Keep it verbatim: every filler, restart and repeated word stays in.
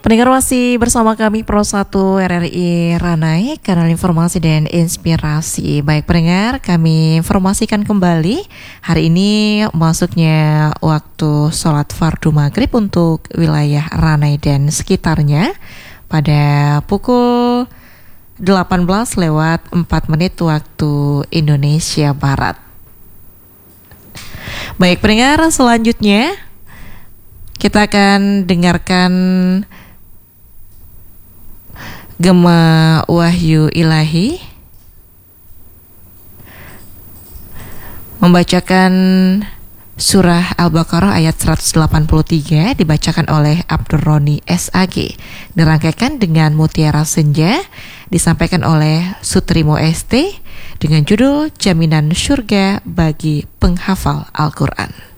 Pendengar masih bersama kami Pro satu R R I Ranai, kanal informasi dan inspirasi. Baik pendengar, kami informasikan kembali hari ini masuknya waktu sholat fardu maghrib untuk wilayah Ranai dan sekitarnya pada pukul delapan belas lewat empat menit waktu Indonesia Barat. Baik pendengar, selanjutnya kita akan dengarkan Gema Wahyu Ilahi membacakan surah Al-Baqarah ayat seratus delapan puluh tiga, dibacakan oleh Abdur Roni S A G, dirangkaikan dengan Mutiara Senja, disampaikan oleh Sutrimo S T dengan judul Jaminan Surga bagi Penghafal Al-Quran.